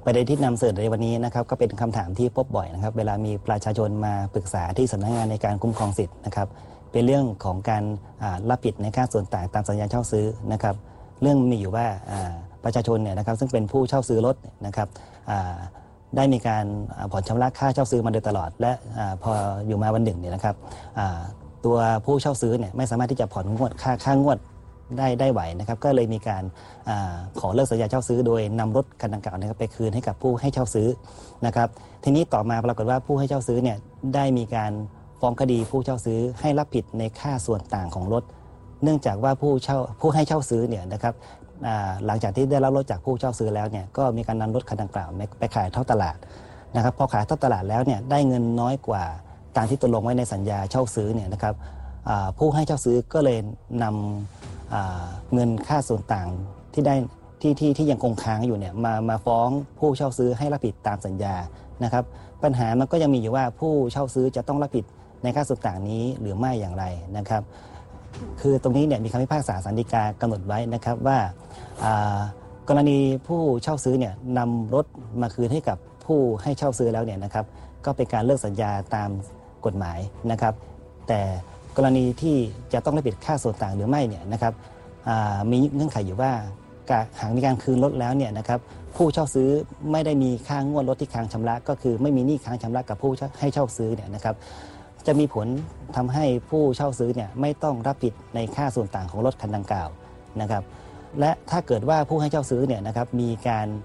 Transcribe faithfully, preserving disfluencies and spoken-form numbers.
ประเด็นที่นำเสนอในวันนี้นะครับก็เป็นคำถามที่พบบ่อยนะครับเวลามีประชาชนมาปรึกษาที่สำนักงานในการคุ้มครองสิทธิ์นะครับเป็นเรื่องของการรับผิดในค่าส่วนต่างตามสัญญาเช่าซื้อนะครับเรื่องมีอยู่ว่าประชาชนเนี่ยนะครับซึ่งเป็นผู้เช่าซื้อรถนะครับได้มีการผ่อนชำระค่าเช่าซื้อมาโดยตลอดและพออยู่มาวันหนึ่งเนี่ยนะครับตัวผู้เช่าซื้อเนี่ยไม่สามารถที่จะผ่อนงวดค่าค่างวดได้ได้ไหวนะครับก็เลยมีการอขอเลิกสัญญาเช่าซื้อโดยนำรถคันดังกล่าวนะครับไปคืนให้กับผู้ให้เช่าซื้อนะครับทีนี้ต่อมาปรากฏว่าผู้ให้เช่าซื้อเนี่ยได้มีการฟ้องคดีผู้เช่าซื้อให้รับผิดในค่าส่วนต่างของรถเนื่องจากว่าผู้เช่าผู้ให้เช่าซื้อเนี่ยนะครับหลังจากที่ได้รับรถจากผู้เช่าซื้อแล้วเนี่ยก็มีการนำรถคันดังกล่าวไปขายท่อตลาดนะครับพอขายท่อตลาดแล้วเนี่ยได้เงินน้อยกว่าตามที่ตกลงไว้ในสัญญาเช่าซื้อเนี่ยนะครับผู้ให้เช่าซื้อก็เลยนำเงินค่าส่วนต่างที่ได้ที่ที่ที่ยังคงค้างอยู่เนี่ยมามาฟ้องผู้เช่าซื้อให้รับผิดตามสัญญานะครับปัญหามันก็ยังมีอยู่ว่าผู้เช่าซื้อจะต้องรับผิดในค่าส่วนต่างนี้หรือไม่อย่างไรนะครับคือตรงนี้เนี่ยมีคำพิพากษาศาลฎีกากำหนดไว้นะครับว่ากรณีผู้เช่าซื้อเนี่ยนำรถมาคืนให้กับผู้ให้เช่าซื้อแล้วเนี่ยนะครับก็เป็นการเลิกสัญญาตามกฎหมายนะครับแต่กรณีที่จะต้องรับผิดค่าส่วนต่างหรือไม่เนี่ยนะครับมีเงื่อนไขอยู่ว่าหากมีการคืนรถแล้วเนี่ยนะครับผู้เช่าซื้อไม่ได้มีค่างวดรถที่ค้างชำระก็คือไม่มีหนี้ค้างชำระกับผู้ให้เช่าซื้อเนี่ยนะครับจะมีผลทำให้ผู้เช่าซื้อเนี่ยไม่ต้องรับผิดในค่าส่วนต่างของรถคันดังกล่าวนะครับและถ้าเกิดว่าผู้ให้เช่าซื้อเนี่ยนะครับมีการ